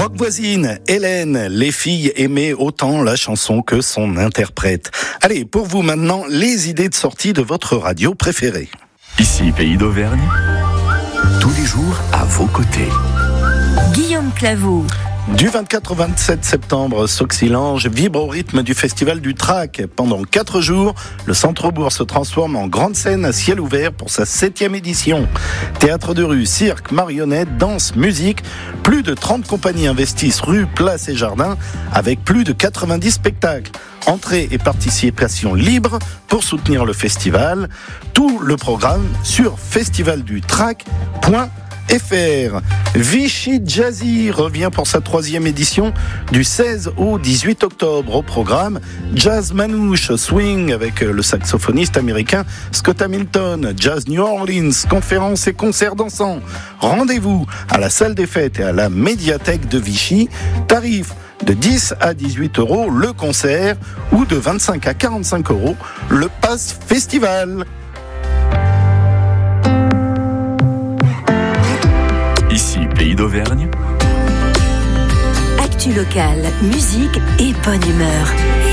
Rock voisine, Hélène, les filles aimaient autant la chanson que son interprète. Allez, pour vous maintenant, les idées de sortie de votre radio préférée. Ici, Pays d'Auvergne, tous les jours à vos côtés. Guillaume Claveau. Du 24 au 27 septembre, Sauxillange vibre au rythme du festival du Trac. Pendant 4 jours, le Centre-Bourg se transforme en grande scène à ciel ouvert pour sa 7e édition. Théâtre de rue, cirque, marionnettes, danse, musique. Plus de 30 compagnies investissent rue, place et jardins avec plus de 90 spectacles. Entrée et participation libre pour soutenir le festival. Tout le programme sur festivaldutrac.fr. Vichy Jazzy revient pour sa 3e édition du 16 au 18 octobre. Au programme, jazz manouche, swing avec le saxophoniste américain Scott Hamilton, jazz New Orleans, conférences et concerts dansants. Rendez-vous à la salle des fêtes et à la médiathèque de Vichy. Tarif de 10 à 18 euros le concert ou de 25 à 45 euros le pass festival. Ici, Pays d'Auvergne. Actu locale, musique et bonne humeur.